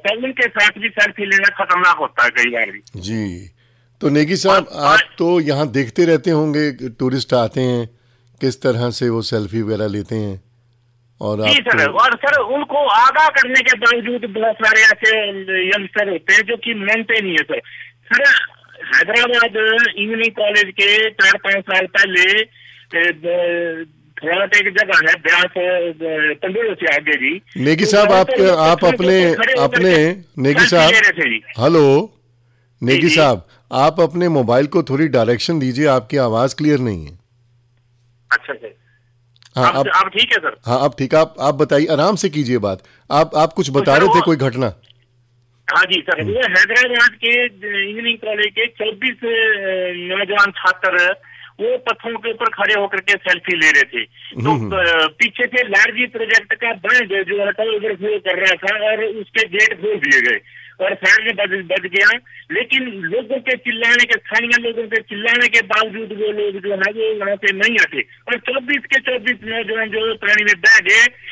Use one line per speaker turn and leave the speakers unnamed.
होता है उनके साथ भी सेल्फी लेना खतरनाक होता है कई बार भी
जी। तो नेगी साहब, आप तो यहाँ देखते रहते होंगे, टूरिस्ट आते हैं किस तरह से वो सेल्फी वगैरह लेते हैं, और
जी
आप
सर।
तो
और सर उनको आगाह करने के बावजूद बहुत सारे ऐसे यंगस्टर होते हैं जो कि मानते नहीं है सर। हैदराबाद इंजीनियरिंग कॉलेज के 4-5 साल पहले थोड़ा एक जगह है ब्यास तंदुरुस्त से आगे जी।
नेगी
तो
साहब,
वहाँ पर वो
आप
पत्थरों के
अपने
ऊपर खड़े होकर
अपने
के
नेगी
सेल्फी ले
साहब,
रहे थे जी।
हेलो
जी
नेगी
जी।
साहब, आप अपने मोबाइल को थोड़ी डायरेक्शन दीजिए, आपकी आवाज क्लियर नहीं है।
अच्छा सर।
हाँ
अब ठीक है सर।
हाँ अब ठीक। आप बताइए, आराम से कीजिए बात। आप कुछ
तो
बता
सर
रहे थे,
वो,
कोई घटना।
हाँ जी सर, वो हैदराबाद के इंजीनियरिंग कॉलेज के 24 नौजवान छात्र वो पत्थरों के ऊपर खड़े होकर के सेल्फी ले रहे थे। तो पीछे से लार्जी प्रोजेक्ट का बैंड जो है ओवरफ्लो कर रहा था और उसके गेट खोल दिए गए और सामने बच गया। लेकिन लोगों के चिल्लाने के, स्थानीय लोगों के चिल्लाने के बावजूद वो लोग जो है वो वहां से नहीं आते और 24 के 24 नौजवान जो पानी में बह गए।